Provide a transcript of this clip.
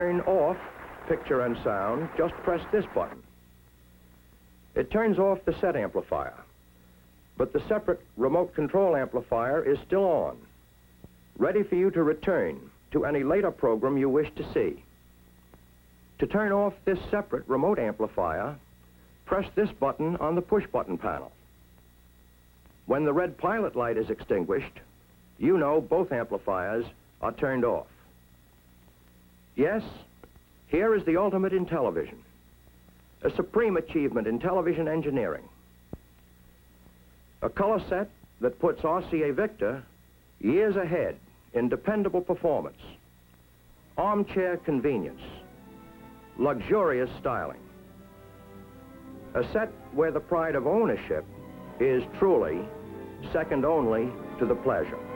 Turn off picture and sound, just press this button. It turns off the set amplifier, but the separate remote control amplifier is still on, ready for you to return to any later program you wish to see. To turn off this separate remote amplifier, press this button on the push button panel. When the red pilot light is extinguished, you know both amplifiers are turned off. Yes, here is the ultimate in television, a supreme achievement in television engineering. A color set that puts RCA Victor years ahead in dependable performance, armchair convenience, luxurious styling. A set where the pride of ownership is truly second only to the pleasure.